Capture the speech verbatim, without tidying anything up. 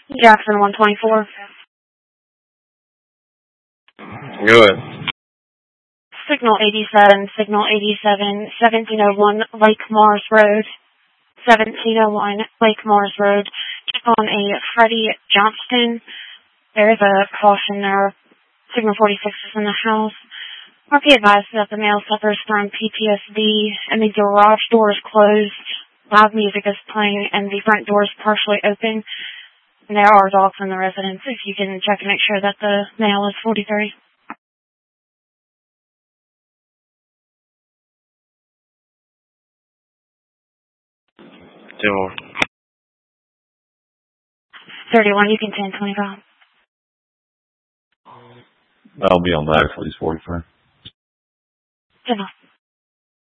Jackson one twenty-four. Go ahead. Signal eighty-seven, Signal eighty-seven, seventeen oh one Lake Mars Road. seventeen oh one Lake Mars Road. Check on a Freddie Johnston. There is a caution there. Signal forty-six is in the house. R P advised that the male suffers from P T S D and the garage door is closed. Loud music is playing and the front door is partially open. And there are dogs in the residence. If you can check and make sure that the male is forty-three. Two more. thirty-one, you can ten twenty-five. I'll be on that for these forty-three. Enough.